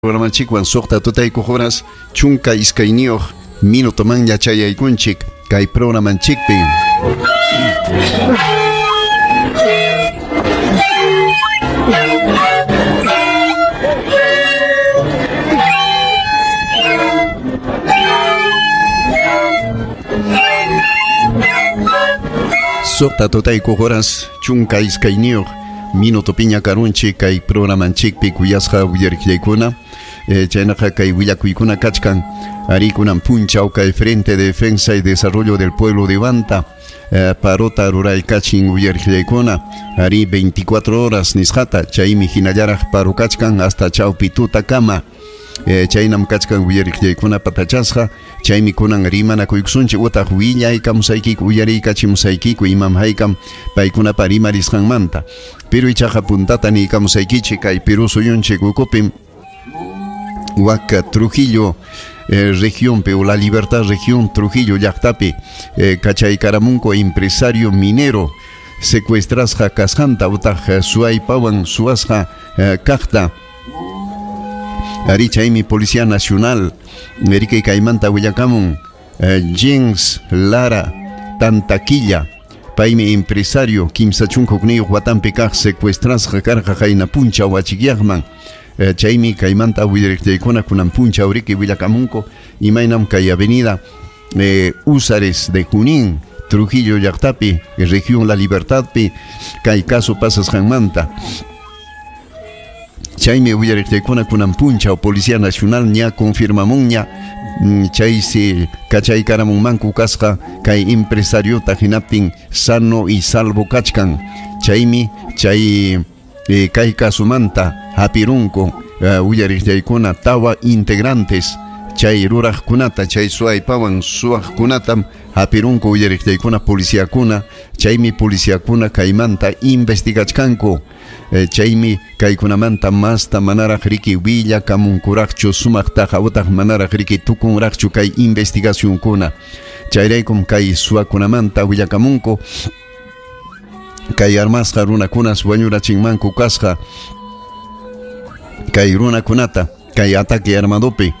Programancikwan suqta tutaykuq horas chunka iskayniyuq minutoman yachayaykunchik kay programanchikpi. Suqta tutaykuq horas chunka iskayniyuq minuto piña karunchi kay programanchikpi kuyasqa willariqllaykuna chaynaqa kay willakuykuna kachkan arikunan punchaw kay Frente de Defensa y Desarrollo del Pueblo de Banta parota ruraykachin willariqllaykuna ari 24 horas nisqata chaymi hinallaraq paro kachkan hasta chawpi tutakama chaynam kachkan willariqllaykuna patachasqa chaymi kunan rimanakuykunchik utaq willaykamusaykiku willariykachimusaykiku imam haykam paykunapa rimarisqanmanta pero ichaqa puntata niykamusaykichik kay Perú suyunchik ukupim Huaca Trujillo región o La Libertad región Trujillo llaqtapi Cachaykaramunko empresario minero secuestrasqa kasqanta utaq suaypawan suasqa kaqta ari chaymi Policía Nacional Erike kaymanta willakamun James Lara Tantaquilla paymi empresario kimsa chunkuqniyuq watanpi kaq secuestrasqa karqa qayna puncha wachikyaqman chaymi kaymanta willariqllaykuna kunan puncha uriki willakamunko imaynam kay avenida Usares de Junín Trujillo llaqtapi región La Libertadpi kay caso pasasqanmanta chaymi willariqllaykuna kunan puncha Policía Nacional ña confirmamunña chaysi kachaykaramunmanku kasqa kay empresariota hinaptin sano y salvo kachkan chaymi chay kay kasumanta hapirunko willariqllaykuna tawa integrantes chay ruraqkunata chay suaypawan suwaqkunatam hapirunko willariqllaykuna policíakuna chaymi policíakuna kaymanta investigachkanku chaymi kaykunamanta masta manaraq riki willakamunkuraqchu sumaqtaqa utaq manaraq riki tukunraqchu kay investigacionkuna chayraykum kay suwakunamanta willakamunku kay armasqa runakunas wañurachinmanku kasqa kay runakunata kay ataque armadopi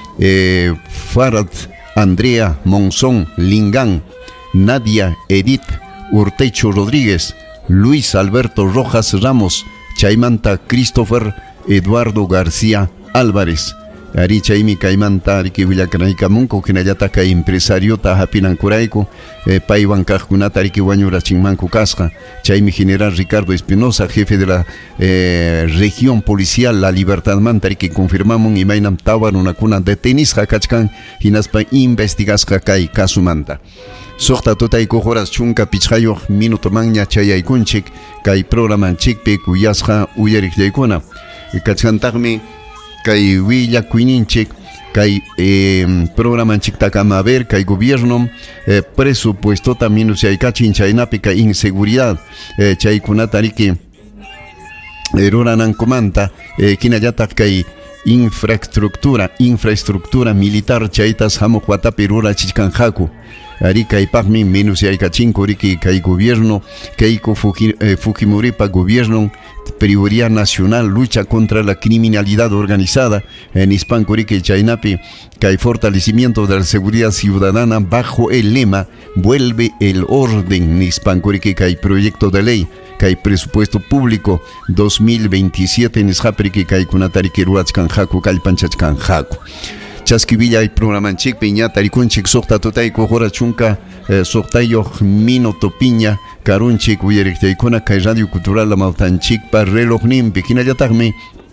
Farad Andrea Monzón Lingán Nadia Edith Urtecho Rodríguez Luis Alberto Rojas Ramos chaymanta Christopher Eduardo García Álvarez ari chaymi kaymanta ariki willakanaykamunku hinallata kay empresariota hapinankurayku paywan kaqkunata ariki wañurachinmanku kasqa chaymi general Ricardo Espinosa jefe de la región policial La Libertad manta ariki confirmamun imaynam tawa runakuna detenisqa kachkan hinaspa investigasqa kay kasumanta suqta tutaykuq horas chunka pichqayuq minutomanña chayaykunchik kay programanchikpi kuyasqa willariqllaykuna kachkantaqmi kay willakuyninchik kay programanchikta kama ver kay gobierno presupuestota minusiaykachin chaynapi kay inseguridad chaykunata riki ruranankumanta kinallataq kay infraestructura militar chaytas hamuq watapi rurachishkanqaku ari kaypaqmi minusiaykachinku riki kay gobierno Keiko Fujimoripa gobierno prioridad nacional lucha contra la criminalidad organizada en Hispancoriki Chaynapi kay fortalecimiento de la seguridad ciudadana bajo el lema vuelve el orden Hispancoriki kay proyecto de ley kay presupuesto público 2027 nisqapriki kay kunatariki ruachkanqaku kay panchachkanqaku chaskivilla y programanchikpi ñata rikunchik suqta tutaykuq hora chunka suqtayuq minuto piña karunchik willariqllaykuna kay Radio Cultural Amawtanchikpa relojninpi hinallataqmi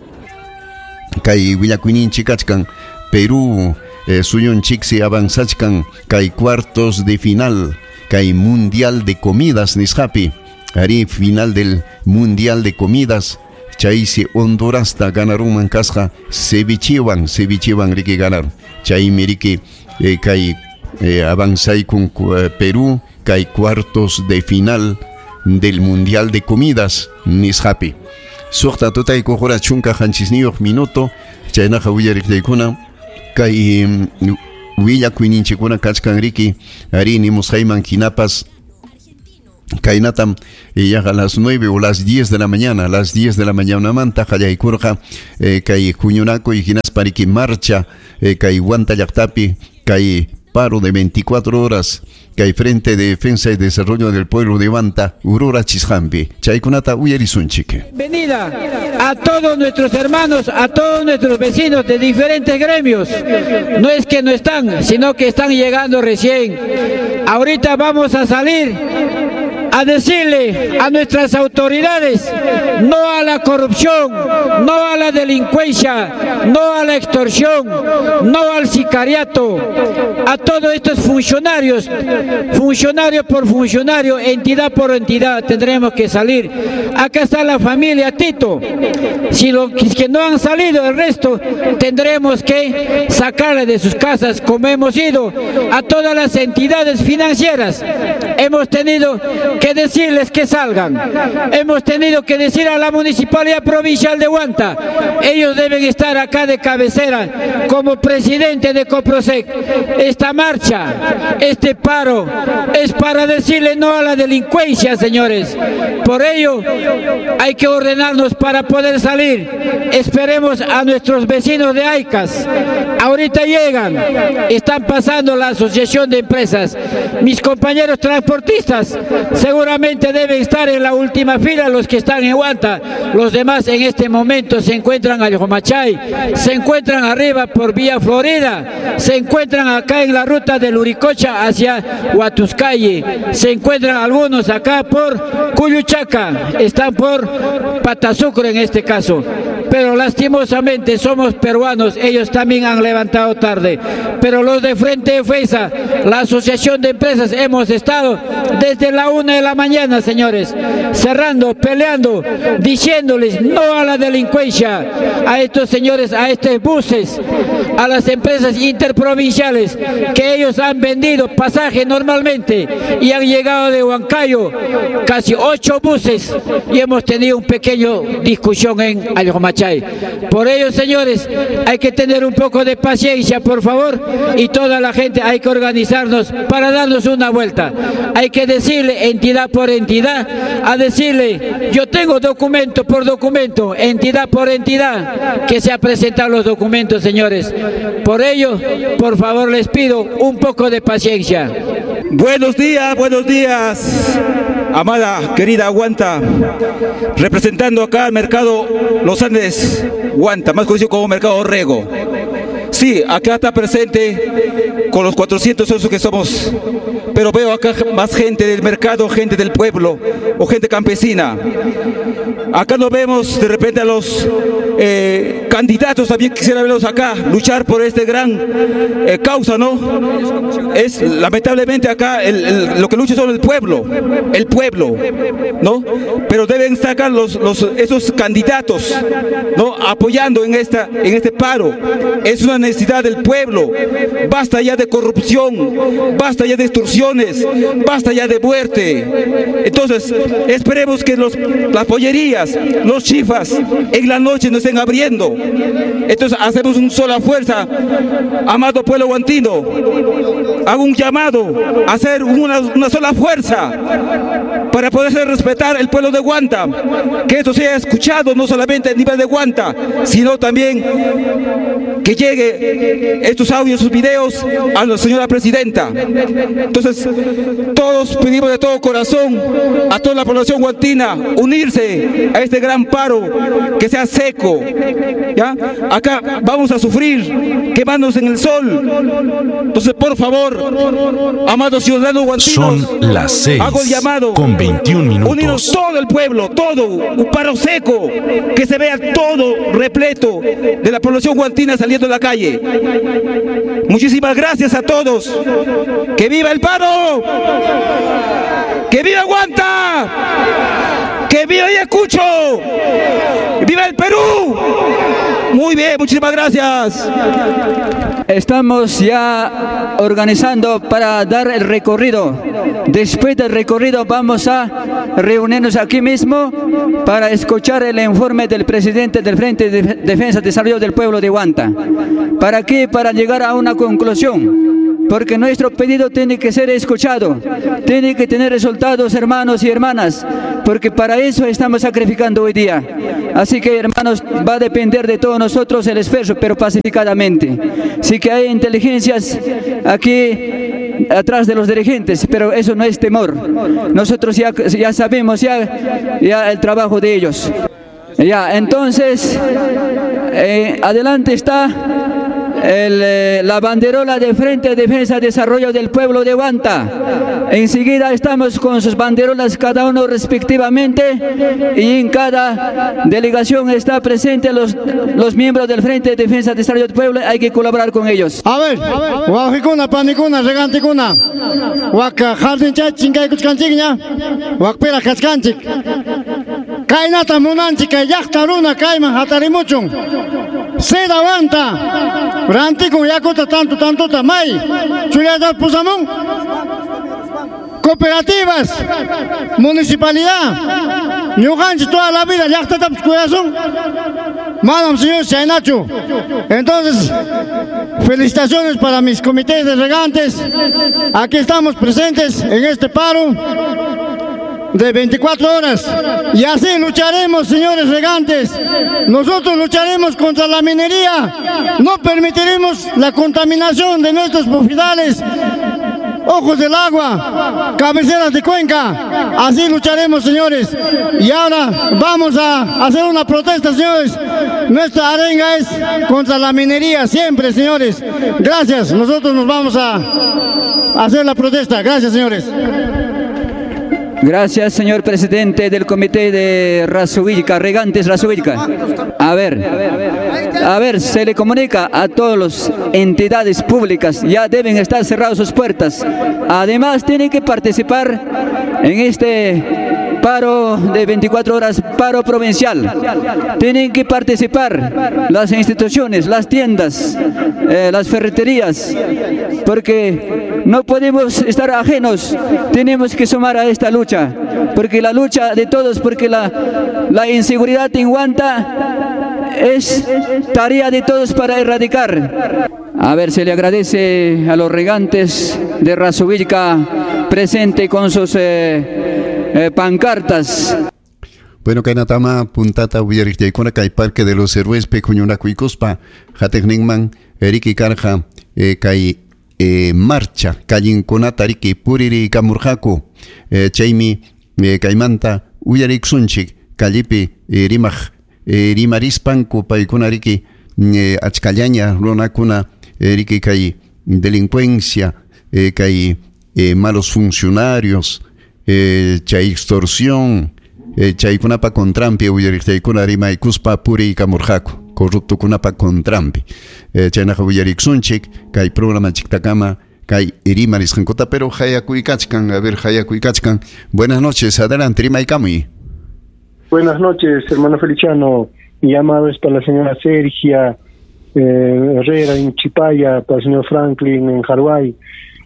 kay willakuyninchik kachkan Perú suyunchiksi avanzachkan kay cuartos de final kay Mundial de Comidas nisqapi ari final del Mundial de Comidas chaysi Hondurasta ganarunman kasqa cevichewan riki ganar chaymi riki kay avanzaykun Perú kay cuartos de final del Mundial de Comidas nisqapi suqta tutaykuq hora chunka qanchisniyuq minuto chaynaqa willariqllaykuna kay willakuyninchikuna kachkan riki ari nimusqayman hinapas Kainatam y a las 9 o las 10 de la mañana, manta Jayaikurja, Kai Juñunaco y Ginas Pariki marcha, Kai Guanta Yactapi, Kai paro de 24 horas, Kai Frente de Defensa y Desarrollo del Pueblo de Huanta, Urura Chishampi, Chaikunata Uyerisunchique. Bienvenida a todos nuestros hermanos, a todos nuestros vecinos de diferentes gremios. No es que no están, sino que están llegando recién. Ahorita vamos a salir a decirle a nuestras autoridades no a la corrupción, no a la delincuencia, no a la extorsión, no al sicariato, a todos estos funcionarios, funcionario por funcionario, entidad por entidad, tendremos que salir. Acá está la familia Tito, si los que no han salido, el resto tendremos que sacarle de sus casas, como hemos ido a todas las entidades financieras. Hemos tenido que decirles que salgan. Hemos tenido que decir a la Municipalidad Provincial de Huanta, ellos deben estar acá de cabecera como presidente de Coprosec. Esta marcha, este paro es para decirle no a la delincuencia, señores. Por ello hay que ordenarnos para poder salir. Esperemos a nuestros vecinos de Aicas. Ahorita llegan, están pasando la asociación de empresas. Mis compañeros transportistas seguramente deben estar en la última fila, los que están en Huanta. Los demás en este momento se encuentran en Ayojomachay, se encuentran arriba por Vía Florida, se encuentran acá en la ruta de Luricocha hacia Huatuscalle, se encuentran algunos acá por Cuyuchaca, están por Patasucro en este caso. Pero lastimosamente somos peruanos, ellos también han levantado tarde. Pero los de Frente Defensa, la asociación de empresas, hemos estado desde la 1 de la mañana, señores, cerrando, peleando, diciéndoles no a la delincuencia, a estos señores, a estos buses, a las empresas interprovinciales que ellos han vendido pasaje normalmente y han llegado de Huancayo casi 8 buses y hemos tenido un pequeño discusión en Ayojomachay. Por ello, señores, hay que tener un poco de paciencia, por favor, y toda la gente hay que organizarnos para darnos una vuelta. Hay que decirle entidad por entidad, a decirle, yo tengo documento por documento, entidad por entidad, que se han presentado los documentos, señores. Por ello, por favor, les pido un poco de paciencia. Buenos días, amada, querida Huanta, representando acá al mercado Los Andes, Huanta, más conocido como Mercado Orrego. Sí, acá está presente con los 400 socios que somos, pero veo acá más gente del mercado, gente del pueblo o gente campesina. Acá no vemos de repente a los candidatos, también quisiera verlos acá, luchar por este gran causa, ¿no? Es lamentablemente acá lo que lucha son el pueblo, ¿no? Pero deben sacar esos candidatos, ¿no? Apoyando en este paro. Es una necesidad del pueblo. Basta ya de corrupción, basta ya de extorsiones, basta ya de muerte. Entonces, esperemos que las pollerías, los chifas, en la noche no estén abriendo. Entonces, hacemos una sola fuerza, amado pueblo huantino. Hago un llamado a hacer una sola fuerza para poder respetar el pueblo de Huanta, que esto sea escuchado no solamente a nivel de Huanta, sino también que llegue estos audios, sus videos a la señora presidenta. Entonces, todos pedimos de todo corazón a toda la población huantina unirse a este gran paro, que sea seco, ¿ya? Acá vamos a sufrir quemándonos en el sol. Entonces, por favor, amados ciudadanos huantinos, son las 6 hago el llamado con 21 minutos. Unirnos todo el pueblo, todo, un paro seco, que se vea todo repleto de la población huantina saliendo de la calle. Muchísimas gracias a todos. ¡Que viva el paro! ¡Que viva Huanta! ¡Que viva Ayacucho! ¡Viva el Perú! Muy bien, muchísimas gracias. Estamos ya organizando para dar el recorrido. Después del recorrido vamos a reunirnos aquí mismo para escuchar el informe del presidente del Frente de Defensa y Desarrollo del Pueblo de Huanta. ¿Para qué? Para llegar a una conclusión. porque nuestro pedido tiene que ser escuchado, tiene que tener resultados, hermanos y hermanas, porque para eso estamos sacrificando hoy día. Así que, hermanos, va a depender de todos nosotros el esfuerzo, pero pacificadamente. Sí que hay inteligencias aquí atrás de los dirigentes, pero eso no es temor. Nosotros ya sabemos ya el trabajo de ellos. Ya, entonces, adelante está la banderola de Frente Defensa y Desarrollo del Pueblo de Huanta. Enseguida estamos con sus banderolas, cada uno respectivamente, y en cada delegación está presente los miembros del Frente de Defensa y Desarrollo del Pueblo. Hay que colaborar con ellos. A ver, wajikuna, panikuna, regantikuna, waka jardincha, chingay kuchkanchikña, wakpira kachkanchik, kainata munanchik, kayakta runa, kayman hatarimuchun, seda Huanta, rantiku yakuta tanto tamay, chullador pusamón, cooperativas, municipalidad, ñuganchi toda la vida, yakta taps cuidazón, madam señor Chainachu. Entonces, felicitaciones para mis comités de regantes. Aquí estamos presentes en este paro de 24 horas y así lucharemos, señores regantes. Nosotros lucharemos contra la minería, no permitiremos la contaminación de nuestros bofidales, ojos del agua, cabeceras de cuenca. Así lucharemos, señores. Y ahora vamos a hacer una protesta, señores. Nuestra arenga es contra la minería siempre, señores. Gracias, nosotros nos vamos a hacer la protesta. Gracias, señores. Gracias, señor presidente del comité de Razovilca, regantes Razovilca. A ver, se le comunica a todas las entidades públicas, ya deben estar cerradas sus puertas. Además, tienen que participar en este paro de 24 horas, paro provincial. Tienen que participar las instituciones, las tiendas, las ferreterías, porque no podemos estar ajenos, tenemos que sumar a esta lucha, porque la lucha de todos, porque la inseguridad en Huanta es tarea de todos para erradicar. A ver, se le agradece a los regantes de Razovilca presente con sus pancartas. Bueno, kainatama puntata uyarichtaykuna kay Parque de los Héroes pequñunakuykospa hatekninman riki karja kay marcha kallinkunata riki puriri kamurqaku chaymi kaymanta uyariksunchik kallipi rimarispanku paykuna riki achkallaña runakuna riki kay delincuencia kay malos funcionarios chay extorsión chaykunapa contrampi uyarichtaykuna rimaykuspa puri kamurqaku corruptokunapa contrampi chaynaqa uyariksunchik kay programa chiktakama kay rimarisqankota pero hayakuykachkan. A ver, hayakuykachkan. Buenas noches, adelante, rimaykamuy. Buenas noches, hermano Feliciano. Mi llamado es para la señora Sergia Herrera en Chipaya, para el señor Franklin en Hawái.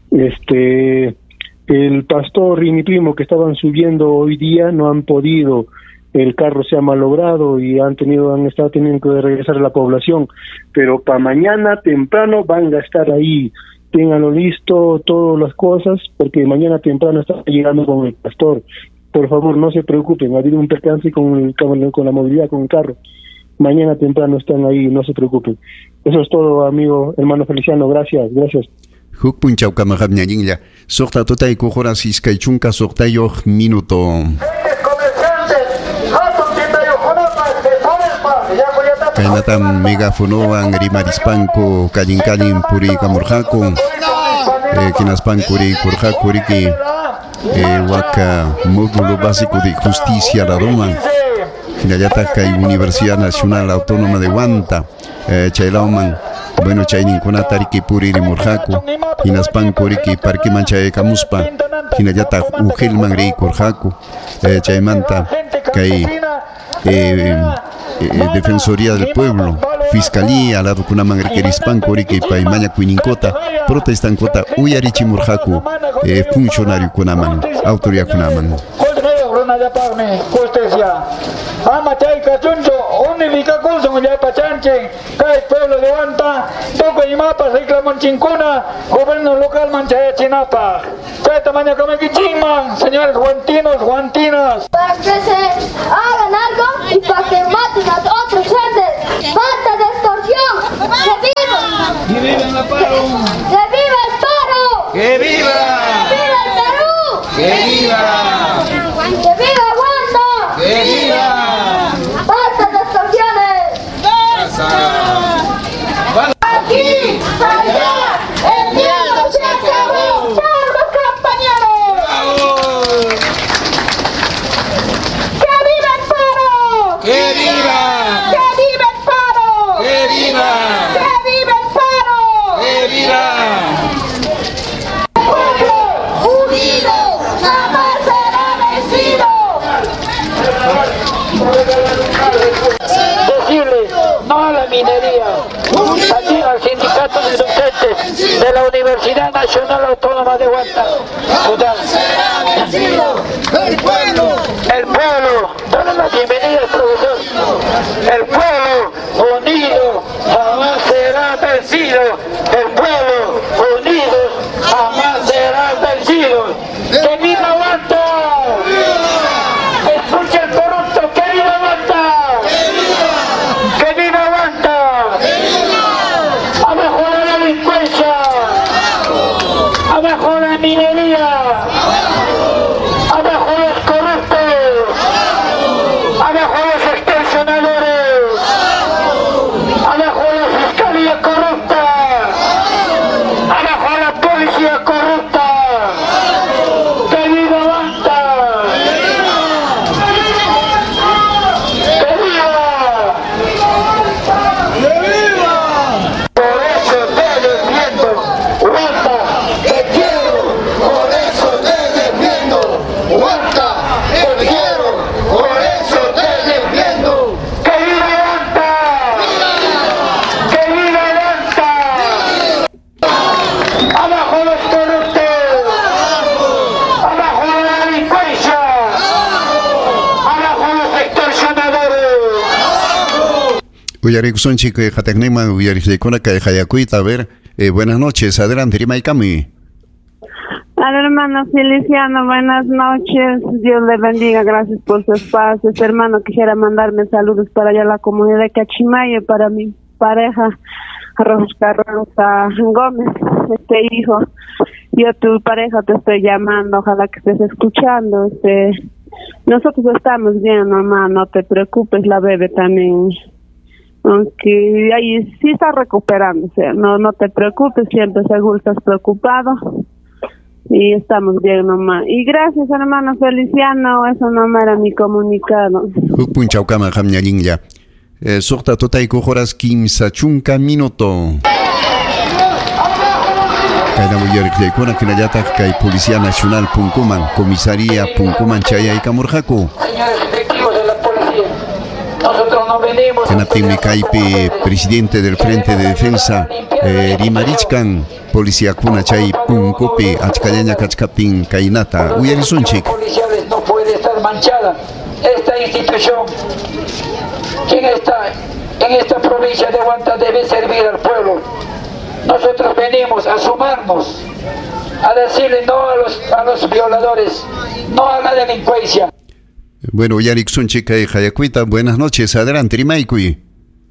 El pastor y mi primo que estaban subiendo hoy día no han podido, el carro se ha malogrado y han estado teniendo que regresar a la población, pero para mañana temprano van a estar ahí. Ténganlo listo, todas las cosas, porque mañana temprano están llegando con el pastor. Por favor, no se preocupen, ha habido un percance con la movilidad, con el carro. Mañana temprano están ahí, no se preocupen. Eso es todo, amigo, hermano Feliciano, gracias. Huk punchawka mahabñañinlla soqta tutay kujuras iskaychunka soqtayoq minuto. Kaynata megafonowan rimarispanku kallin puri kamurqaku kinaspanku rikurqaku riki waka módulo básico de justicia la Roma hinallata kay Universidad Nacional Autónoma de Huanta chaylawman bueno chayninkunata riki puri rimurqaku hinaspanku riki parkiman chayaykamuspa hinallata ujelman rikurqaku chaymanta kay Defensoría del Pueblo, Fiscalía, la docunaman requerispanku riki paymaña kuininkota protestankota uyarichimurqaku funcionario kunaman, autoridad kunaman. Pueblo de Huanta, imapas reclaman chincuna, gobierno local manchaya chinapa. Chaita maña come quichingman, señores guantinas. Para que se hagan algo y para que maten a otros gentes. Falta de extorsión. ¡Que viva! ¡Que viva el paro! ¡Que viva el paro! ¡Que viva! ¡Que viva el Perú! ¡Que viva! ¡Que viva Aguanta! ¡Que viva! ¡Falta de extorsiones! Aquí, allá, el miedo se acabó. ¡Vamos, compañeros! ¡Que viva el paro! ¡Que viva! ¡Que viva el paro! ¡Que viva! ¡Que viva el paro! ¡Que viva! Unidos jamás será vencido. Decirle no a la minería. Aquí al sindicato de docentes de la Universidad Nacional Autónoma de Huanta. El pueblo, dale la bienvenida al profesor. El pueblo unido jamás será vencido. El pueblo unido jamás será vencido. ¡Que viva Huanta! ¡Escucha el corrupto! ¡Que viva Huanta! ¡Que viva Huanta! ¡Abajo la delincuencia! ¡Abajo la minería! ¡Abajo los corruptos! ¡Abajo los extorsionadores! ¡Abajo la fiscalía corrupta! ¡Abajo la policía corrupta! ¡Que viva Huanta! ¡Que viva! Por eso te defiendo, Huanta, te quiero. Por eso te defiendo, Huanta, te quiero. Por eso te defiendo. ¡Que viva Huanta! ¡Que viva Huanta! ¡Abajo los corruptos! ¡Abajo la delincuencia! ¡Abajo los extorsionadores! Uyarikuson chico jateknema uyarikuna kay hayakuita. A ver, buenas noches, adelante, Rimaikami. Al hermano Feliciano, buenas noches, Dios le bendiga, gracias por su espacio. Este hermano quisiera mandarme saludos para allá a la comunidad de Cachimayo, para mi pareja, Rosa Gómez, hijo. Yo, tu pareja, te estoy llamando, ojalá que estés escuchando. Nosotros estamos bien, mamá, no te preocupes, la bebé también, aunque ahí sí está recuperándose, no te preocupes, siempre seguro estás preocupado. Y estamos bien nomás. Y gracias, hermano Feliciano, eso nomás era mi comunicado. Punchaukama jamñalinya. Sokta totaiku horas kimsa chunka minuto. Kaina uyarikuna kinayata kay Policía Nacional Punkuman, Comisaría Punkuman Chaya y Camurjaco. Señores efectivos de la policía, nosotros no venimos. Kanaptimikaipi, presidente del Frente de Defensa, Rimarichkan. Policía Kuna Chay Punkopi, Achkayaña Kachkapin Kainata, Uyarisunchik. Policiales no puede estar manchada esta institución. Quien está en esta provincia de Huanta debe servir al pueblo. Nosotros venimos a sumarnos, a decirle no a los violadores, no a la delincuencia. Bueno, Uyariksunchik Hayakuita, buenas noches, adelante, Rimaikui.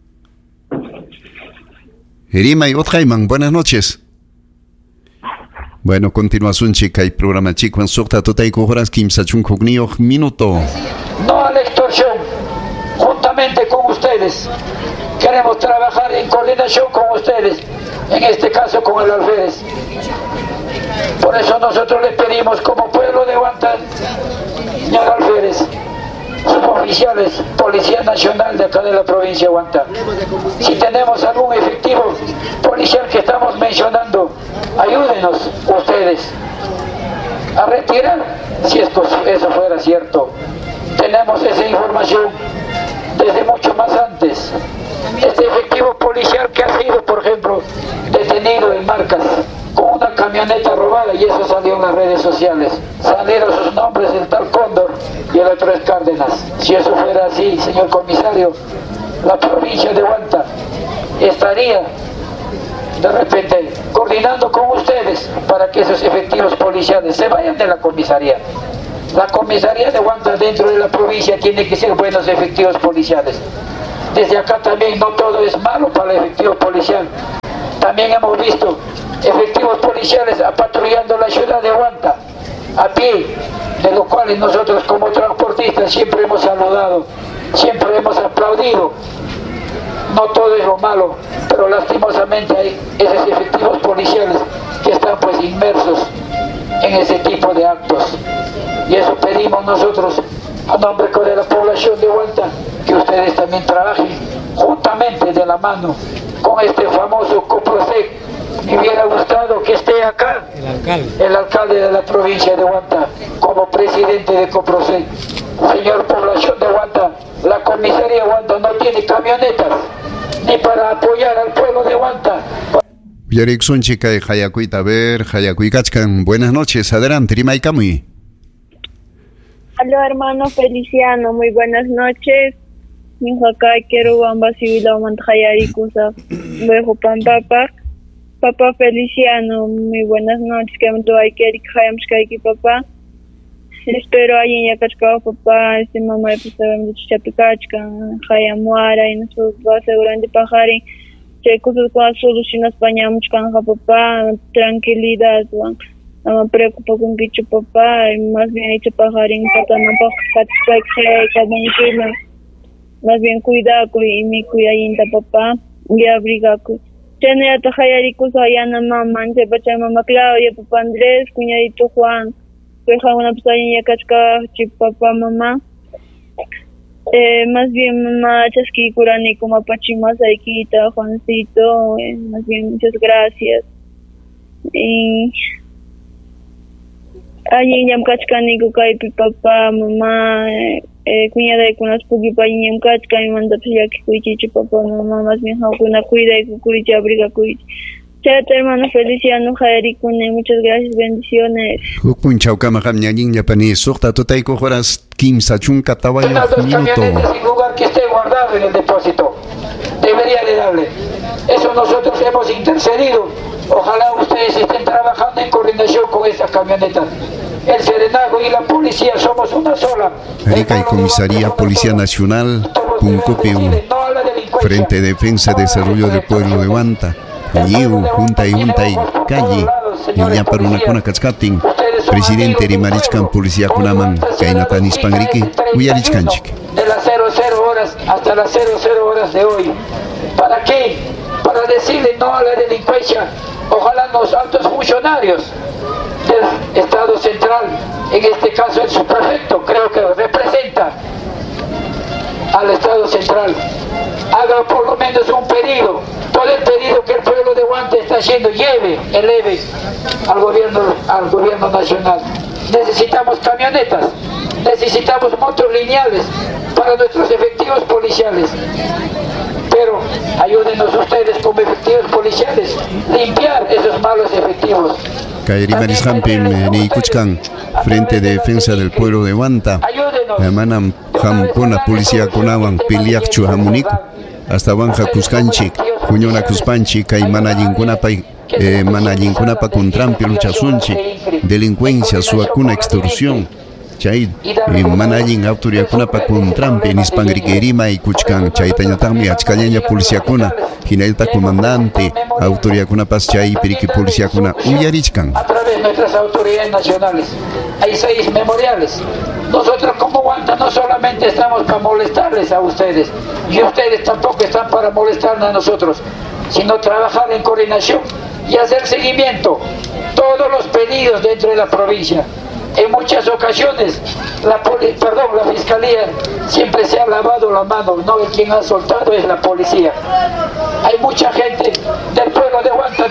Rimay Othaiman, buenas noches. Bueno, continuación chica y programa chico en Sokta Totaico Horas Kimsa Chunkogniyo minuto. No a la extorsión, juntamente con ustedes. Queremos trabajar en coordinación con ustedes, en este caso con el alférez. Por eso nosotros le pedimos como pueblo de Huanta, señor alférez, suboficiales, Policía Nacional de acá de la provincia de Huanta. Si tenemos algún efectivo policial que estamos mencionando, ayúdenos ustedes a retirar, si eso fuera cierto. Tenemos esa información desde mucho más antes. Este efectivo policial que ha sido, por ejemplo, detenido en Marcas con una camioneta robada, y eso salió en las redes sociales. Salieron sus nombres, el tal Cóndor y el otro es Cárdenas. Si eso fuera así, señor comisario, la provincia de Huanta estaría de repente coordinando con ustedes para que esos efectivos policiales se vayan de la comisaría. La comisaría de Huanta dentro de la provincia tiene que ser buenos efectivos policiales. Desde acá también no todo es malo para el efectivo policial. También hemos visto efectivos policiales patrullando la ciudad de Huanta a pie, de lo cual nosotros como transportistas siempre hemos saludado, siempre hemos aplaudido. No todo es lo malo, pero lastimosamente hay esos efectivos policiales que están pues inmersos en ese tipo de actos. Y eso pedimos nosotros a nombre de la población de Huanta, que ustedes también trabajen juntamente de la mano con este famoso Coprosec. Me hubiera gustado que esté acá el alcalde de la provincia de Huanta como presidente de Coprosec. Señor población de Huanta, la comisaría de Huanta no tiene camionetas ni para apoyar al pueblo de Huanta. Yarikson chica de Hayacuita, ver, Hayacuicachcan. Buenas noches, adelante, Rimaicamui. Aló, hermano Feliciano, muy buenas noches. Minjacay, quiero bamba civil Hayarikusa, Bejo Pampapa. Papá Feliciano, muy buenas noches. Que me tuve que ir a papá. Espero ahí en Yacachcao, papá. Mamá de Pusabam de Chichapicachca, Hayamuara, y nosotros va seguramente pajari. Che, cosas con soluciones España, mucho canja, papá. Tranquilidad, no me preocupo con Kichu, papá. Más bien hecho pajarín, más bien cuidado y me cuida yinta, papá. Y abriga. Chene ata Hayarikus Ayana mamá, se pacha mamá Claudia, papá Andrés, cuñadito Juan, peja una pestaña cachca, chip papá mamá. Más bien mamá chasqui curani como pachimas aiquita, Juancito, más bien muchas gracias. Y allí yam cachcani kukaipi papá, mamá, cuñada de kunas pugi pa yam cachca y manda pilla que cuichichi papá, mamá, más bien jaukuna cuida y cucurichi abriga cuichi. Chata hermano Feliciano Jaericune, muchas gracias, bendiciones. Hukun chaucama jamñañin yapani, sokta totaico horas kimsa chunca tawayo minuto. En lugar que esté guardado en el depósito, debería de darle. Eso nosotros hemos intercedido. Ojalá ustedes estén trabajando en coordinación con estas camionetas. El Serenazgo y la policía somos una sola. Arica y Comisaría Policía Nacional, Puncopeu, Frente Defensa y Desarrollo del Pueblo de Huanta, Yiu, Junta y Calle, Yaparuna Cuna Cachcatin, Presidente Rimarichcan Policía Cunaman, Kainatan Hispanrique, Uyarichcanchic. De las 00 horas hasta las 00 horas de hoy. ¿Para qué? Para decirle no a la delincuencia. Ojalá los altos funcionarios del Estado Central, en este caso el subprefecto, creo que representa al Estado Central, haga por lo menos un pedido, todo el pedido que el pueblo de Huanta está haciendo, eleve al gobierno nacional. Necesitamos camionetas, necesitamos motos lineales para nuestros efectivos policiales. Pero ayúdenos ustedes como efectivos policiales limpiar esos malos efectivos. Kairimaris Hampim, Nicuchcan, Frente de Defensa del Pueblo de Huanta, Manam Hampona Policía Cunawan, Piliachu Hamunico, hasta Banja Cuscanchi, Cuñona Cuspanchi, Caimanayin Cunapay, Manayin Cunapa con Trampi, Lucha Sunchi, delincuencia, suacuna, extorsión. Chay, Manayin autoridad Cunapa con Trampi, Nispangriquerima y Cuchcan, Chaytañatami, Achcañaña Policía Cuna, Ginelta Comandante, autoridad Cunapas Chay, Periqui Policía Cuna, Uyarichcan. A través de nuestras autoridades nacionales, hay 6 memoriales. Nosotros como Huanta no solamente estamos para molestarles a ustedes, y ustedes tampoco están para molestarnos a nosotros, sino trabajar en coordinación y hacer seguimiento todos los pedidos dentro de la provincia. En muchas ocasiones la Fiscalía siempre se ha lavado la mano, no el quien ha soltado es la policía. Hay mucha gente del pueblo de Huanta,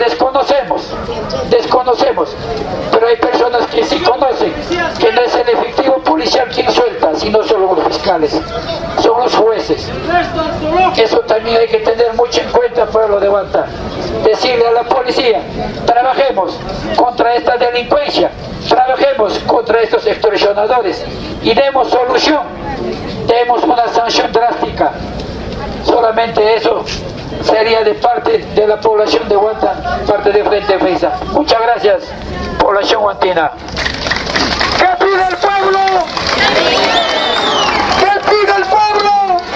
desconocemos, pero hay personas que sí conocen que no es el efectivo policial quien suelta, sino solo los fiscales, son los jueces. Eso también hay que tener mucho en cuenta, pueblo de Huanta. Decirle a la policía, trabajemos contra esta delincuencia, trabajemos contra estos extorsionadores y demos solución, demos una sanción drástica. Solamente eso sería de parte de la población de Huanta, parte de Frente Defensa. Muchas gracias, población huantina. ¿Qué pide el pueblo? ¿Qué pide el pueblo?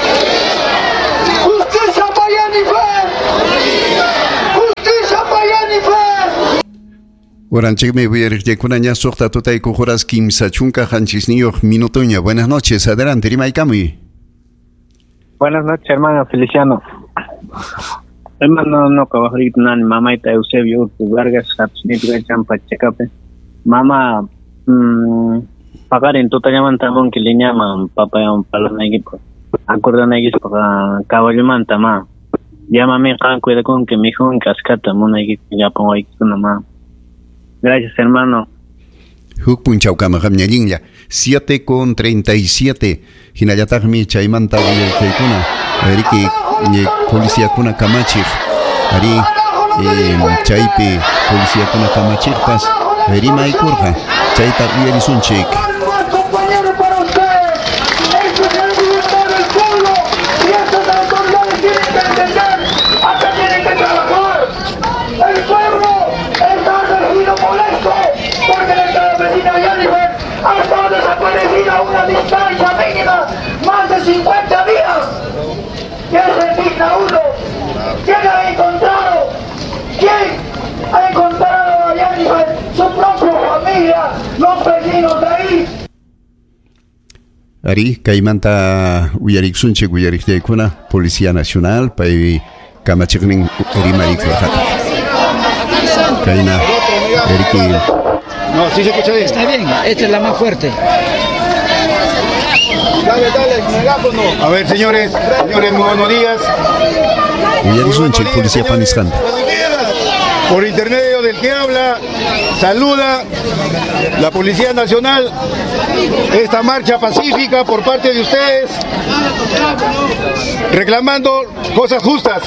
Justicia para Jennifer. Justicia para Jennifer. Oranchikme Vuyarikuna Sokta Tutay Kujuras Kim Sachunka Hanchisniyo Minutoña. Buenas noches, adelante, Rimaikami. Buenas noches, hermano Feliciano. Hermano, no cabajito nan mamá ita Eusebio Vargas Hapsnit Champa Checape. Mamá pagar en tota llaman tamón que le llaman papá un palo negipo. Acordan negis para caballo manta ma. Llámame can cuida con que mi hijo en cascata mona y ya pongo ahí con mamá. Gracias, hermano. Huk punchaucama jamñalinja 7:37 hinayatagmi chaymanta Vuyarikuna Ariki policía kuna kamachik ari chaypi policía kuna kamachikpas ari maikurqa chayta uyarisunchik. Ha estado desaparecida a una distancia mínima más de 50 días. Y eso indigna a uno. ¿Quién ha encontrado? ¿Quién ha encontrado a Jennifer? Su propia familia, los vecinos de ahí. Ari kaymanta uyariksunchik uyariktaykuna Policía Nacional pay kamachiknin ari marikujata. Kayna eriki. No, sí se escucha bien. Está bien, esta es la más fuerte. Dale, megáfono. A ver, señores, muy buenos días. Uyarisunchik Policía Paniscan. Por intermedio del que habla, saluda la Policía Nacional esta marcha pacífica por parte de ustedes, reclamando cosas justas.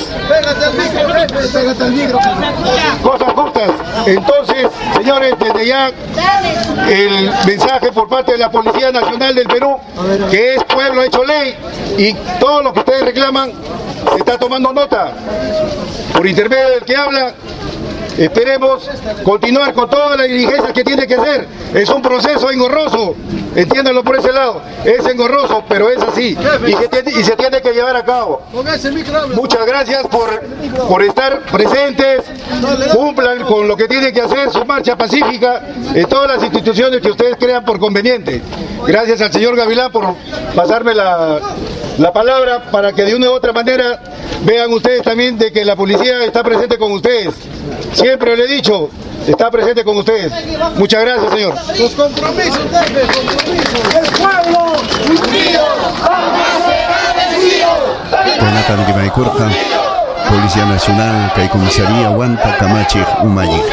Cosas justas. Entonces, señores, desde ya el mensaje por parte de la Policía Nacional del Perú, que es pueblo hecho ley, y todo lo que ustedes reclaman se está tomando nota. Por intermedio del que habla, esperemos continuar con todas las diligencias que tiene que hacer. Es un proceso engorroso, entiéndanlo por ese lado. Es engorroso, pero es así y se tiene que llevar a cabo. Muchas gracias por estar presentes. Cumplan con lo que tienen que hacer, su marcha pacífica en todas las instituciones que ustedes crean por conveniente. Gracias al señor Gavilán por pasarme la palabra para que de una u otra manera vean ustedes también de que la policía está presente con ustedes. Siempre le he dicho, está presente con ustedes. Muchas gracias, señor. Los compromisos, el pueblo unido jamás será vencido. Jonathan Rimaicurja, Policía Nacional, Kay Comisaría Huanta Kamachik Umayik.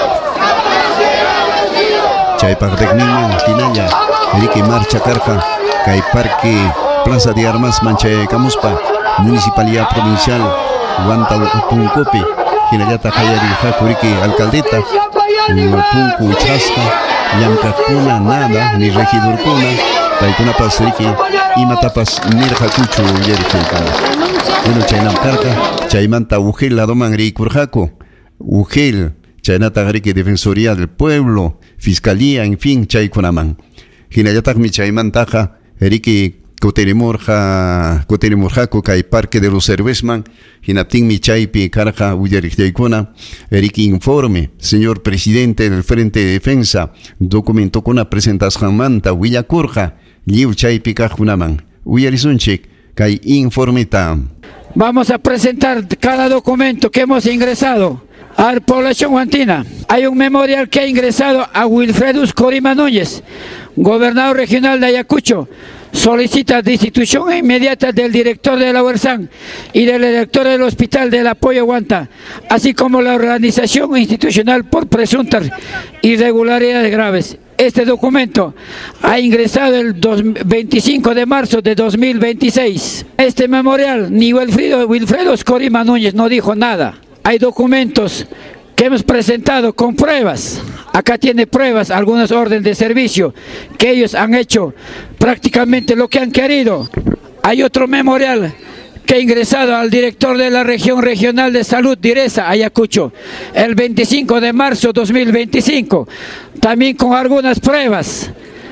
Chaypaqtekninman Tinaya, Eriki Marcha Carca, Kay Parque Plaza de Armas Mancha Camuspa, Municipalidad Provincial Huanta Puncopi. Hinayata Hayari Hakuriki Alcaldeta, Punku Chasca, Yamkakuna nada, ni regidorkuna, Taikuna Pasriki, y Matapas Nirjacuchu Yerikana. Bueno, Chaynam Karka, Chaymanta Ugel Ladomangri Kurjaco, Ugel, Chaynata Griki Defensoría del Pueblo, Fiscalía, en fin, Chaykunaman. Hinayatak mi Chaymantaja, Eriki Coterimorjaco, Kay Parque de los Cervezman, Hinatin Michaipi, Carja, Uyarikteikona, Eriki informe, señor presidente del Frente de Defensa, documento con la presentación manta, Huillacorja, Liu Chaipi Kajunaman, Uyarisunchik, Kay informe tam. Vamos a presentar cada documento que hemos ingresado a la población huantina. Hay un memorial que ha ingresado a Wilfredus Corima Núñez, gobernador regional de Ayacucho. Solicita destitución inmediata del director de la UERSAN y del director del Hospital del Apoyo Huanta, así como la organización institucional por presuntas irregularidades graves. Este documento ha ingresado el 25 de marzo de 2026. Este memorial, ni Wilfredo Corima Núñez no dijo nada. Hay documentos que hemos presentado con pruebas. Acá tiene pruebas, algunas órdenes de servicio, que ellos han hecho prácticamente lo que han querido. Hay otro memorial que ha ingresado al director de la Región Regional de Salud, Direza, Ayacucho, el 25 de marzo de 2025, también con algunas pruebas.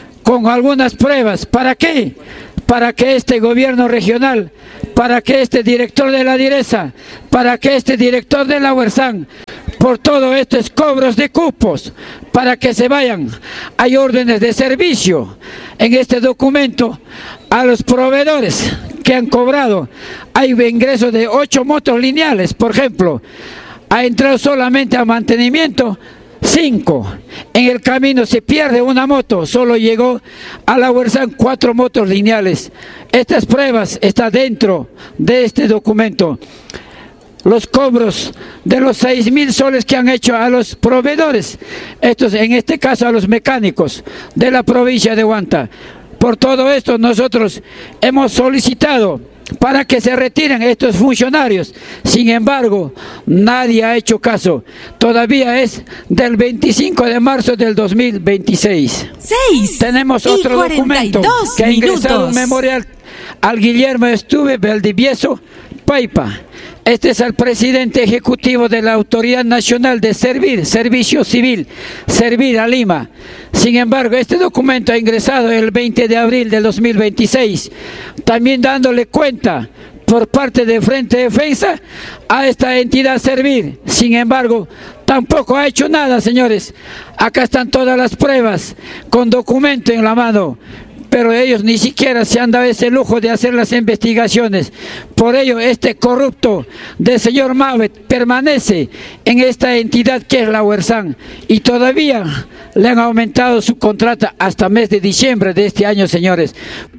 ¿Para qué? Para que este gobierno regional, para que este director de la Direza, para que este director de la Huersán, por todos estos cobros de cupos, para que se vayan. Hay órdenes de servicio en este documento a los proveedores que han cobrado. Hay ingresos de 8 motos lineales, por ejemplo. Ha entrado solamente a mantenimiento 5. En el camino se pierde una moto, solo llegó a la Huersán 4 motos lineales. Estas pruebas están dentro de este documento. Los cobros de los 6.000 soles que han hecho a los proveedores, estos en este caso a los mecánicos de la provincia de Huanta. Por todo esto nosotros hemos solicitado para que se retiren estos funcionarios. Sin embargo, nadie ha hecho caso. Todavía es del 25 de marzo del 2026. Tenemos otro documento que ha ingresado un memorial al Guillermo Estuve Valdivieso Paipa. Este es el presidente ejecutivo de la Autoridad Nacional de Servicio Civil, Servir a Lima. Sin embargo, este documento ha ingresado el 20 de abril del 2026, también dándole cuenta por parte de Frente Defensa a esta entidad Servir. Sin embargo, tampoco ha hecho nada, señores. Acá están todas las pruebas con documento en la mano. Pero ellos ni siquiera se han dado ese lujo de hacer las investigaciones. Por ello, este corrupto del señor Mauet permanece en esta entidad que es la Huersán. Y todavía le han aumentado su contrato hasta mes de diciembre de este año, señores.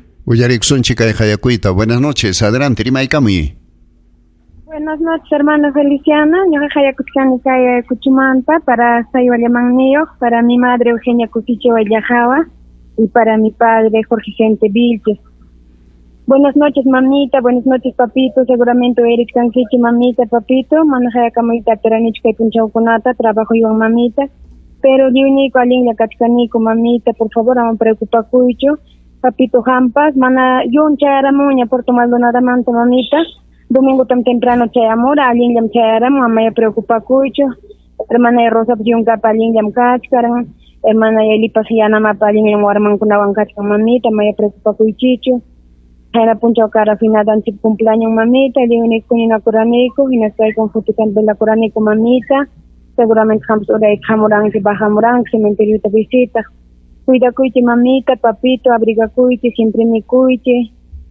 Chica de Hayacuita, buenas noches. Adelante, Rimaicami. Buenas noches, hermano Feliciano. Yo soy Hayacuchcani Cuchumanta, para Sayualiamanio, para mi madre Eugenia Cuchicho Vallajaba, y para mi padre Jorge Gente Vilches. Buenas noches, mamita, buenas noches, papito. Seguramente eres canquichi, mamita, papito. Manajaya camoita, teranichka y punchauconata, trabajo yo, mamita. Pero yo nico alin la cachcanico, mamita, por favor, no me preocupa cucho. Papito Jampas, mana, yo un chayaramuña, Puerto Maldonado, manta, mamita. Domingo tan temprano chayamor, alin lam chayaramu, mamá me preocupa cucho. Hermana de Rosa, yo un capa alin lam cachcaran. Hermana Yeli Pasiana Mapalin en Warman con la bancacha mamita, me preocupa cuichicho. Era puncho cara final dan chip cumpleaños mamita, y digo ni cuñina coranico, y no estoy con futucan de la coranico mamita. Seguramente hamsura y hamurán que baja morán, cementerio te visita. Cuida cuichi mamita, papito, abriga cuichi, siempre mi cuichi.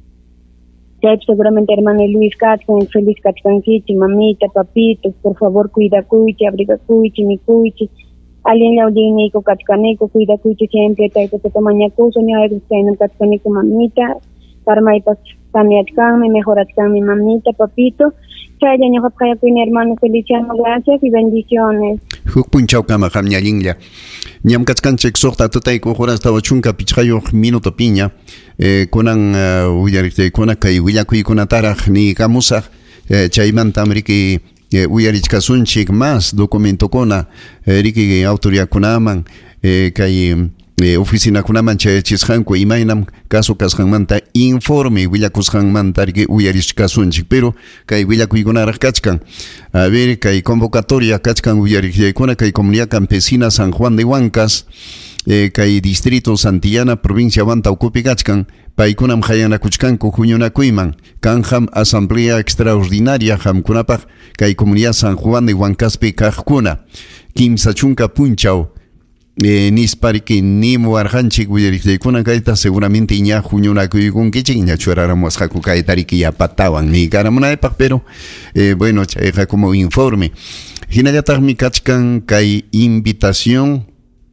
Seguramente hermana Luis Catzcan, feliz Catzcanquichi, mamita, papito, por favor cuida cuichi, abriga cuichi, mi cuichi. Alguien le audinico, cachcanico, cuida cuichi siempre, taito te tamañacuso, ni a en cachcanico, mamita, parmaitas, tamiachcami, mejorachcami, mamita, papito. Chaya, ñoja, paya, cuina, hermano Feliciano, gracias y bendiciones. Punchau kama jamña linglia. Ñam kachkanchek sohta tutay kujuras tawa chunka pichayo minuto piña. Kunan uyarite kuna kay willakuy kuna taraj ni kamusa. Chaymantam riki uyarichkasunchik más documento kuna riki autoridad kunaman kay oficina kunaman chayachisjanku imaynam caso kasjanmanta informe willakusjanmanta riki uyarichkasunchik pero kay willakuykunaraj kachkan a ver kay convocatoria kachkan uyarichkaykuna kay comunidad campesina San Juan de Huancas kay distrito Santillana provincia Huanta ukupi kachkan paykunam hayanakuchkanku huñunakuyman kanjam asamblea extraordinaria hamkunapaj kay comunidad San Juan de Huancaspi kajkuna kimsa chunka punchaw nispariki nimo arjanchik uyarichkaykuna kayta seguramente iña huñunakuykunkichik iña churaramos haku kaytariki yapatawan ni karamunaypaj pero bueno chayqa como informe hinallatajmi kachkan kay invitación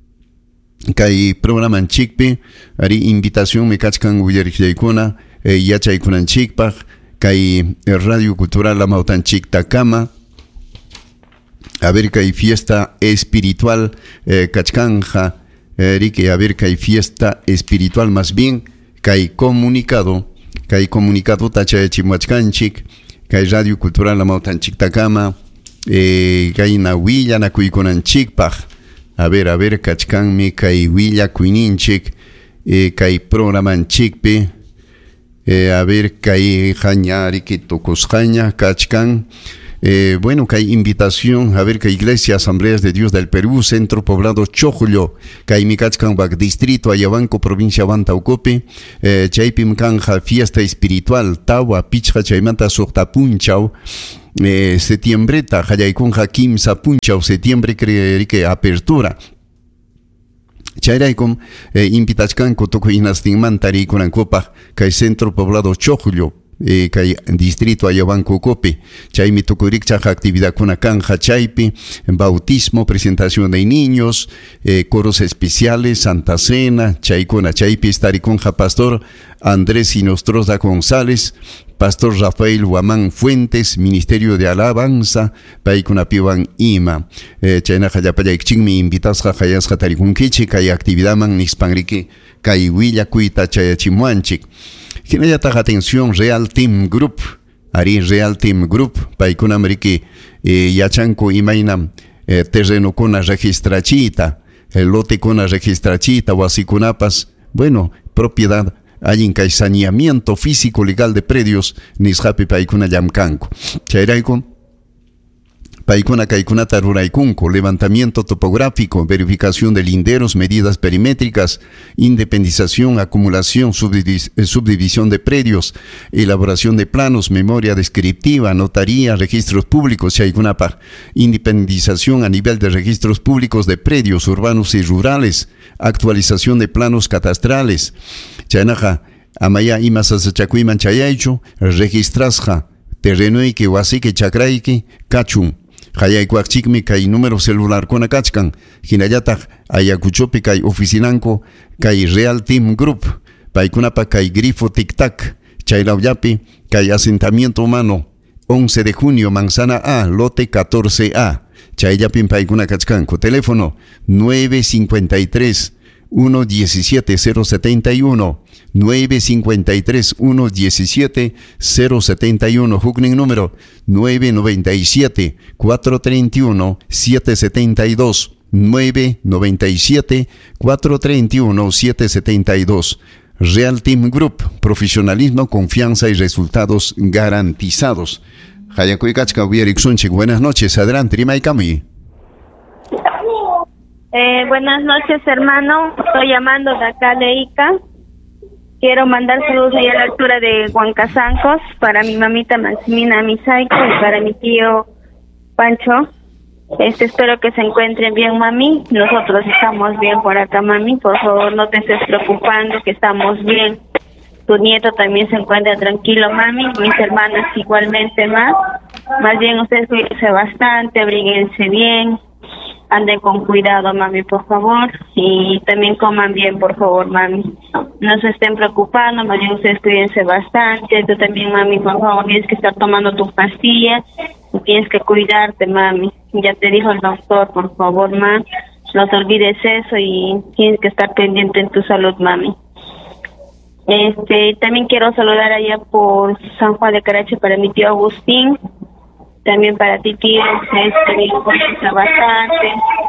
kay programa chikpi ari invitación me kachkan uyarichkaykuna yachaykunanchikpaj kay radio cultural la mautanchik Takama a ver kay fiesta espiritual kachkanja riki a ver kay fiesta espiritual más bien kay comunicado tachayachimachkanchik kay radio cultural la mautanchik Takama kay nawilla nakuykunanchikpaj a ver, kachkanmi kay willa kuininchik kay programanchikpi A ver, kay jañari que tocos jaña, kachkan. Bueno, que hay invitación a ver que Iglesia Asambleas de Dios del Perú, Centro Poblado Chojullo, que hay Micachcanbac, Distrito Ayabanco, Provincia Bantaucope, Chaipim Canja, Fiesta Espiritual, Tawa, Pichja, Chaimanta, Sortapunchau, septiembre, Tajaykunja, Kimsa Punchau, septiembre, que apertura. Chairaikum, invitachkan, Kotoko Inastingman, Tarikunan Copa, que hay Centro Poblado Chojullo, kay distrito Ayabanco Cope, chaymi tukurik chaja actividad kuna kanja chaypi, bautismo, presentación de niños, coros especiales, Santa Cena, chaykuna chaypi estarikunja pastor Andrés Sinostroza González, pastor Rafael Huamán Fuentes, Ministerio de Alabanza, paykuna piwan ima, chayna jayapayaychikmi invitasja jayasja tarikunkichi, kay actividad man nispanriki, kay huilla kuita chayachimuanchik. Kinayatag atención, Real Team Group, Ari Real Team Group, paikuna ameriki yachanko imainam terreno kuna registrachita, lote kuna registrachita, wasikunapas, bueno, propiedad, hay en saneamiento físico legal de predios, nishapi paikuna yamkanko. Chairaiko, paikuna kaikuna taruraikunko, levantamiento topográfico, verificación de linderos, medidas perimétricas, independización, acumulación, subdivisión de predios, elaboración de planos, memoria descriptiva, notaría, registros públicos, chaikunapa, independización a nivel de registros públicos de predios urbanos y rurales, actualización de planos catastrales, chainaja, amaya imasasachakuiman chayaicho, registrasja, terreno y que huasique chacraique, cachun. Hayaykuachikmi kay número celular kuna kachkan, hinallataj Ayacuchopi kay oficinanko kay Real Team Group, paykunapa kay grifo tic-tac, chaylauyapi kay asentamiento humano, 11 de junio, manzana A, lote 14A, chaylapin paykuna kachkanko, teléfono 953 117 071, 953 117 071, Hukning número 997 431 772, 997 431 772. Real Team Group, profesionalismo, confianza y resultados garantizados. Hayakuikachka Ubieriksunchik, buenas noches, adelante, Rimaikami. Buenas noches, hermano. Estoy llamando de acá de Ica. Quiero mandar saludos ahí a la altura de Huancazancos para mi mamita Maximina Misaico y para mi tío Pancho. Espero que se encuentren bien, mami. Nosotros estamos bien por acá, mami. Por favor, no te estés preocupando, que estamos bien. Tu nieto también se encuentra tranquilo, mami. Mis hermanas igualmente, más bien ustedes cuídense bastante, abríguense bien. Anden con cuidado, mami, por favor. Y también coman bien, por favor, mami. No se estén preocupando, más bien ustedes cuídense bastante. Tú también, mami, por favor, tienes que estar tomando tus pastillas. Y tienes que cuidarte, mami. Ya te dijo el doctor, por favor, mami. No te olvides eso y tienes que estar pendiente en tu salud, mami. También quiero saludar allá por San Juan de Carache para mi tío Agustín. También para ti, tío, cuídense bastante,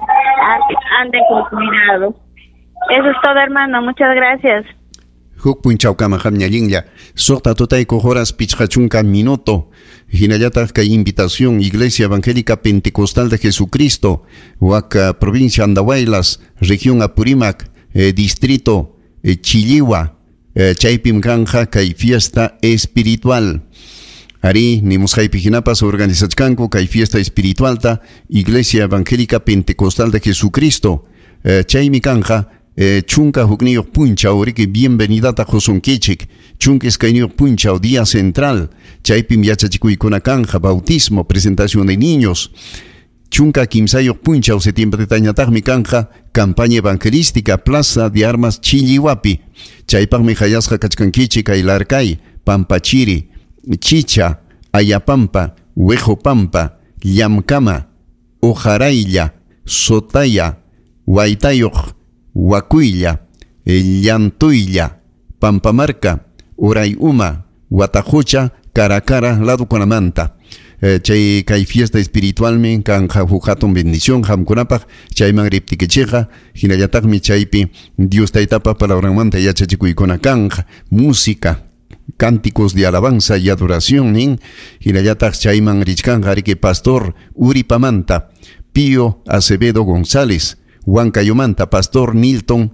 anden con cuidado. Eso es todo, hermano, muchas gracias. Hukpunchaucama jamñalinja, sorta totay cojoras pichachunca minuto, hinayataka invitación, Iglesia Evangélica Pentecostal de Jesucristo, Huaca, provincia Andahuaylas, región Apurímac, distrito Chilliwa, Chaypim Ganja, kay fiesta espiritual. Ari, Nimushaypijinapas organizachkanko, kay fiesta espiritual ta, Iglesia Evangélica Pentecostal de Jesucristo, Chaymi Kanja, Chunka Hukniyo Punchau, Riki, bienvenida ta Josunkichik, Chunkis Kainiyo Punchau, día central, Chaypim Yachachikuikuna Kanja, bautismo, presentación de niños, Chunka Kimsayo Punchau, septiembre de Tañatagmi Kanja, campaña evangelística, Plaza de Armas Chilliwapi, Chaypagmi Hayasja Kachkankichik, Ailarkay, Pampachiri, Chicha, Ayapampa, Huejopampa, Llamkama, Ojaraylla, Sotaya, Huaytayoq, Huacuilla, Llantuilla, Pampamarca, Urayuma, Huatajocha, Caracara, Lado Conamanta. Chay kay fiesta espiritualmente, kan jajujaton bendición, jamkunapaj, chay mangriptiquecheja, hinayatagmi chaypi, Dios taitapa palabramanta yachachikuikona kanja, música. cánticos de alabanza y adoración nin hinallataq chayman richkanqa riki pastor Uripamanta Pío Acevedo González, Huancayomanta pastor Nilton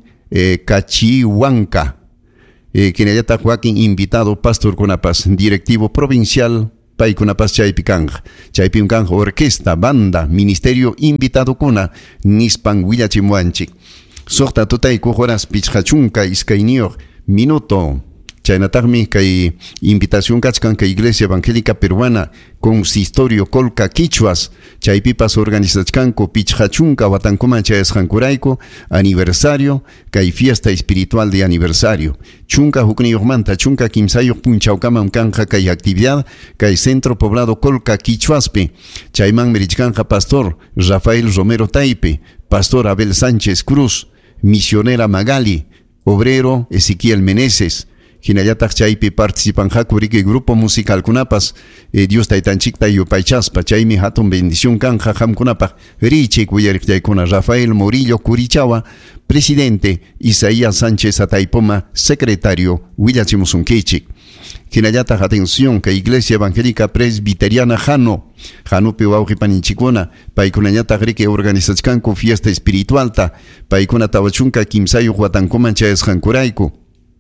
Cachihuanca, hinallataq wakin invitado pastor kunapas directivo provincial paykunapas chaypinkanja orquesta, banda, ministerio invitado kuna nispan willachimuanchik. Soqta tutayku horas pichhachunka iskayniyuq minuto chaynataqmi kay invitación kachkan kay Iglesia Evangélica Peruana Consistorio Colca Quichuas chaypipas organizachkanku pichhachunka watankuman chayasqankurayku aniversario kay fiesta espiritual de aniversario chunka hukniyuqmanta chunka kimsayuq punchawkaman kanja kay actividad kay centro poblado Colca Quichuaspi chaymanmi richkanqa pastor Rafael Romero Taipe, pastor Abel Sánchez Cruz, misionera Magali, obrero Ezequiel Meneses, hinallataq chaypi participan hakuriki grupo musical kunapas Dios taytanchikta yupaychaspa chaymi hatun bendición kanja hamkunapaq richik uyariqllaykuna Rafael Murillo Curichawa, presidente Isaías Sánchez Ataipoma, secretario willachimusunkichik. Hinallataq atención que Iglesia Evangélica Presbiteriana Janopi wawqipaninchikuna paykunallataq riki organizachkanku fiesta espiritualta paykuna tawachunka kimsayuq watankuman chayasqankurayku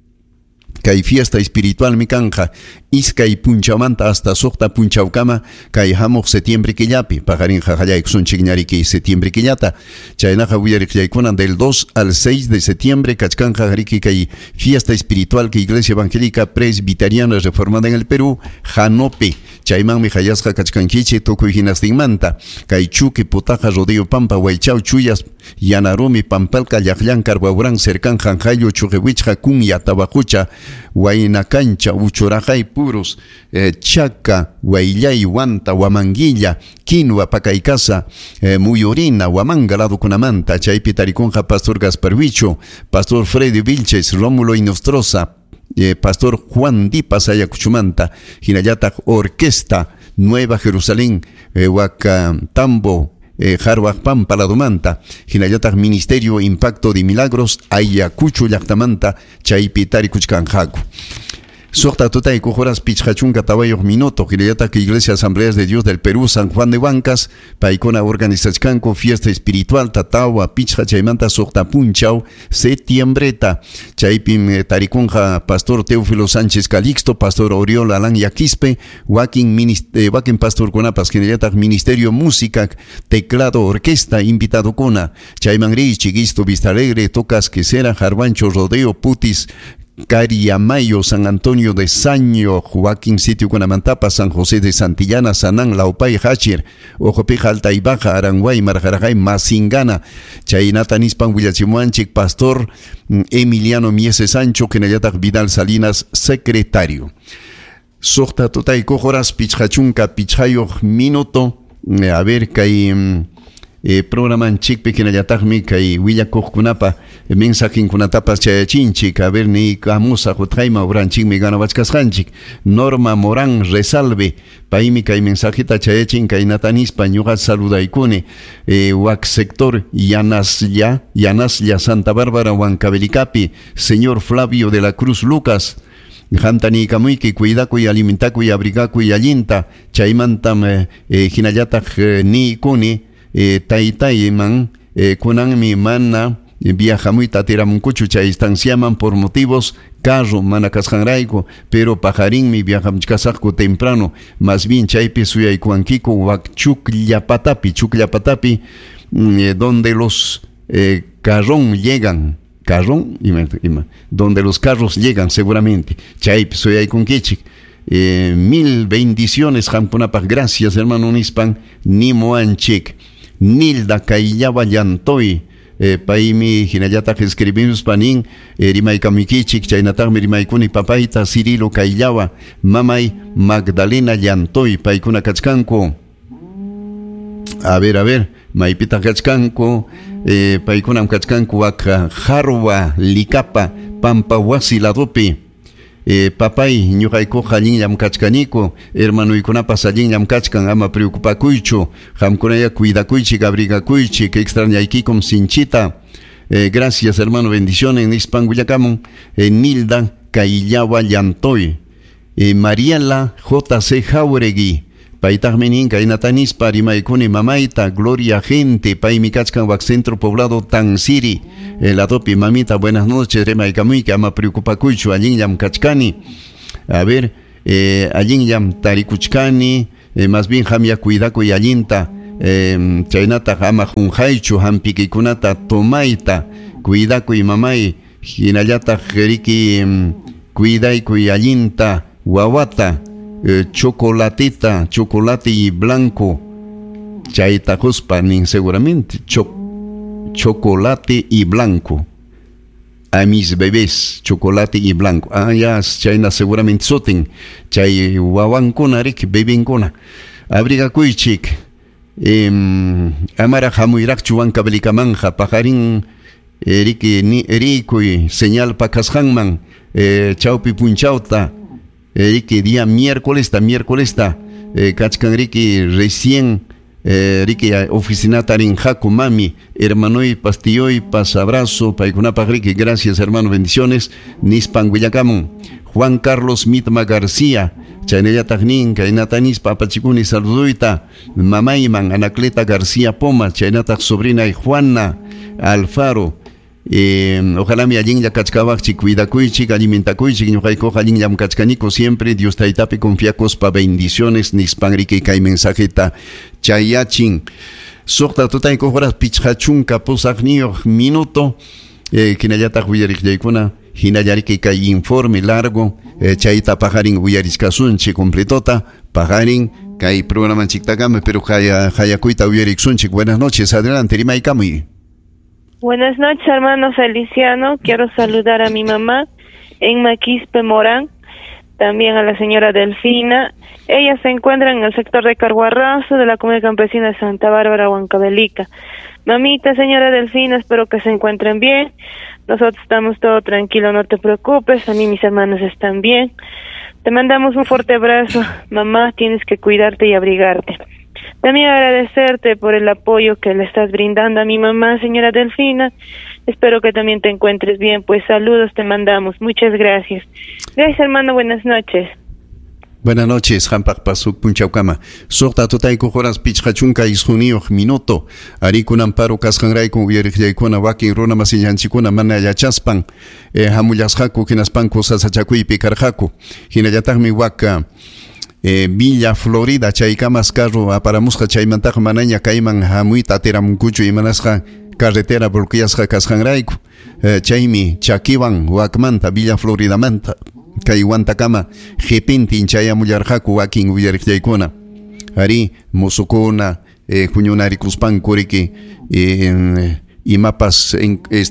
kay fiesta espiritual mi kanja iskay punchamanta hasta soqta punchawkama kay hamuq septiembre killapi paqarin haqallaykusunchik ñariki septiembre killata chaynaqa willariqllaykunan del 2 al 6 de septiembre kachkanja riki kay fiesta espiritual que Iglesia Evangélica Presbiteriana Reformada en el Perú Janopi chaymanmi hayasqa kachkankichik tukuy hinastinmanta kay chuki putaqa rodeo pampa waychaw chuyas yanarumi pampalka llaqllan karwawran cercan janjayo chuqiwichqa kunya tabaqucha Huayna Cancha, Uchorajay Puros, Chaca, Huaylay, Huanta, Huamanguilla, Quinua, Pacaicasa, Muyorina, Huamanga, Lado Cunamanta, Chaypi Tariconja, Pastor Gaspar Huicho, Pastor Freddy Vilches, Rómulo Inostroza, Pastor Juan Dipas Ayacuchumanta, Hinayatac Orquesta, Nueva Jerusalén, Huacatambo, Jarwaj Pampa Ladomanta, Hinayataq Ministerio Impacto de Milagros, Ayacucho Llaqtamanta, Chaypi Tarikuchkanjaku. Soqta tutayku horas pichhachunka tawayoq minuto, Hinayataq Iglesia Asambleas de Dios del Perú, San Juan de Huancas, paykuna organizachkanku fiesta espiritual tatawa pichha chaymanta soqta punchaw septiembreta, chaypim tarikunja Pastor Teófilo Sánchez Calixto, Pastor Oriol Alan Yaquispe, wakin pastor kunapas, Hinayataq Ministerio Música, Teclado, Orquesta, invitado kuna, chayman Chiquisto, Vista Alegre, Tocas Quesera, Jarbancho, Rodeo, Putis, Cariamayo, San Antonio de Saño, Joaquín Sitio Cunamantapa, San José de Santillana, Sanán, Laupay, Hachir, Ojopeja, Alta y Baja, Aranguay, Marjarajay, Masingana, Chaynata Nispan, Huillachimuanchic, Pastor Emiliano Miese Sancho, Kenayatac Vidal Salinas, secretario. Soqta tutayku horas pichhachunka pichhayo minuto, a ver que hay programan chikpi kinallataqmi kay willakuqkunapa mensajinkunatapas chayachinchik a ver ni kamusa hutqayma uranchikmi ganawachkasqanchik Norma Morán Resalve paymi kay mensajita chayachin kay natanispa ñuqa saludaykuni wak sector Yanaslla Santa Bárbara Huancavelicapi señor Flavio de la Cruz Lucas Hantani kamuiki cuidakuy alimentakuy abrigakuy allinta chaymantam hinallataq ni kuni Taitayman kunanmi mana viajamuyta tiramunkuchu chay estanciaman por motivos carro mana kasqanrayku pero pajarinmi viajamchkasaqku temprano más bien chaypi suyaykuankiku wak chukllapatapi donde los carrón llegan donde los carros llegan seguramente chaypi suyaykunkichik mil bendiciones hampunapaq gracias hermano Nispan Nimoanchik Nilda Kayllawa Llantoy paymi hinallataq escribimos panin rimaykamukichik chaynataqmi rimaykuni papayta Cirilo Kayllawa mamay Magdalena Llantoy paykuna kachkanku a ver maypita kachkanku paykunam kachkanku wak Jarwa Licapa Pampa Wasiladopi papay ñuqaykuqa allinllam kachkaniku hermanuykunapas allinllam kachkan ama preocupakuychu qamkunaya cuidakuychik abrigakuychik extrañaykikum sinchita gracias hermano bendiciones nispan willakamun Nilda Kayllawa Llantoy Mariela J.C. Jauregui Paitagmenin Kainatanis Parimaikuni Mamaita Gloria Gente Paimi Kachkan Wak Centro Poblado Tansiri la topi mamita buenas noches Remaikamui que ama preocupacucho allí yam Kachkani a ver allí yam Tarikuchkani más bien jamia cuidaco y allinta chaynata ama junjaichu hampikikunata tomaita cuidaco y mamai hinallata jeriki cuidaico y allinta guawata chocolatita chocolate y blanco chaita huspanin seguramente chocolate y blanco a mis bebés chocolate y blanco ya chaina seguramente soten chay wawankuna rik bebenkuna abriga kuichik amara jamuirak chuan kabelikamanja pajarin riki ni erikuy señal pakashanman chaupi punchauta riki día miércoles kachkan riki recién riki oficina tarin jaco mami hermanoy pastilloy pas abrazo paikunapaj riki gracias hermano bendiciones nispan Guillacamon Juan Carlos Mitma García Chaynella Tagnin Kainatanis Papachikuni saluduita Mamayman Anacleta García Poma Chaynata sobrina y Juana Alfaro ojalá mi allí ya cachcabachi cuidacuichi alimentacuichi ñuqayko allí ya mkachcanico siempre Dios taitape confiacos pa bendiciones nispanrique kai mensajeta chayachin sorta tutayko horas pichachunka posagniyo minuto kinayata huyarik yaykuna hinayariki kai informe largo chayta pajarin huyariskasunchi completota pajarin kai programa chiktakame pero hayakuita huyariksunchi. Buenas noches, adelante Rimaikami. Buenas noches, hermano Feliciano. Quiero saludar a mi mamá en Maquispe Morán, también a la señora Delfina. Ella se encuentra en el sector de Carguarrazo de la comunidad campesina de Santa Bárbara, Huancavelica. Mamita, señora Delfina, espero que se encuentren bien. Nosotros estamos todo tranquilo, no te preocupes. A mí mis hermanos están bien. Te mandamos un fuerte abrazo. Mamá, tienes que cuidarte y abrigarte. También agradecerte por el apoyo que le estás brindando a mi mamá, señora Delfina. Espero que también te encuentres bien. Pues saludos te mandamos. Muchas gracias. Gracias, hermano. Buenas noches. Buenas noches, Hampak Pasuk Punchaucama. Sorta Totaico Horas Pichachunca Isjunio Minuto. Arikun Amparo Cascanraico Vierikuna Wakin Rona Masillanchikuna Mana Yachaspan. Hamullasjaku Kinaspan Cosas Achacuy Picarjaku. Hinayatagmi Waka. Villa Florida chaykamas carro aparamusqa chaymantaqa manaña kayman hamuita tiramunkuchu imanasqa carretera bloqueasqa kasqanrayku chaymi chakiwan wakmanta Villa Florida manta kay wantakama qhipintin chayamullarqaku wakin willariqllaykuna ari musukuna huñunarikuspanku riki imapas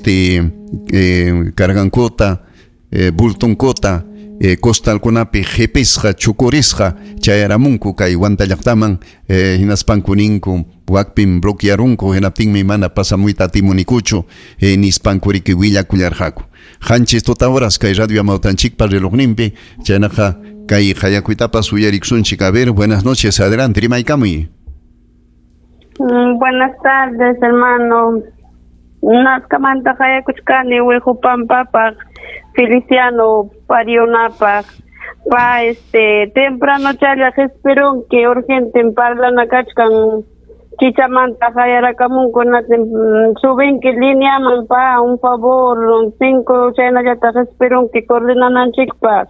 cargankota bultonkota costalkunapi qhipisqa chukurisqa chayaramunku kay wantallaqtaman hinaspankuninku wakpin bloquearunku hinaptinmi mana pasamuyta timunikuchu nispankuriki willakullarqaku qanchis tuta horas kay radio amautanchikpa relojninpi chaynaqa kay hayakuitapas uyariksunchik. A ver, buenas noches, adelante Rimaykamuy. Buenas tardes, hermano. Nazkamanta hayakuchkani Huejupampa Feliciano Parionapa temprano challa esperón que urgente en Parlana Kachkan Chichamanta Hayarakamun con suben que línea manpa un favor 5 chena ya ta esperón que coordinan anchikpas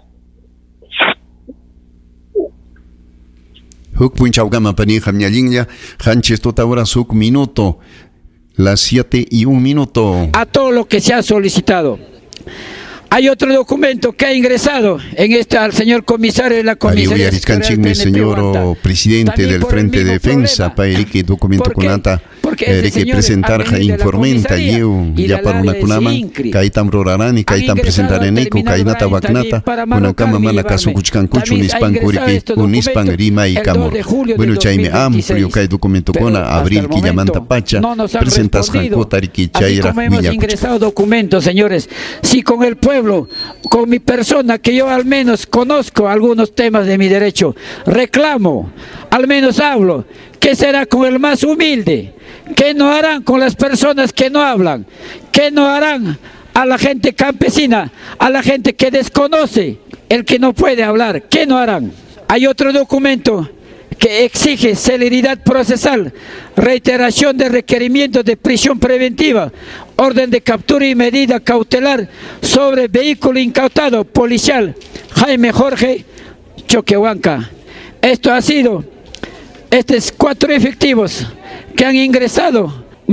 Huk punchaugama pani jamñalinya hanches tota hora suk minuto las 7:01. A todo lo que se ha solicitado. Hay otro documento que ha ingresado en al señor comisario de la comisaría. Señor presidente del Frente de Defensa, Pairiki, documento conata, que presentar informenta, ya para una kunaman, Kaitam Rorarani, Kaitam presentar en Eco, Kainata Waknata, una cama mana Kasukuchkan Kuchu, Nispan Kuriki, Unispan Rima y Camor. Bueno, Chaime amplio, Kai documento cona, abril, Killamanta Pacha, presentas Hankotariki, Chaira, hemos ingresado documentos, señores, si con el pueblo, con mi persona, que yo al menos conozco algunos temas de mi derecho, reclamo, al menos hablo, ¿qué será con el más humilde? ¿Qué no harán con las personas que no hablan? ¿Qué no harán a la gente campesina, a la gente que desconoce, el que no puede hablar, ¿qué no harán? Hay otro documento que exige celeridad procesal, reiteración de requerimientos de prisión preventiva, orden de captura y medida cautelar sobre vehículo incautado policial Jaime Jorge Choquehuanca. Esto ha sido, estos 4 efectivos que han ingresado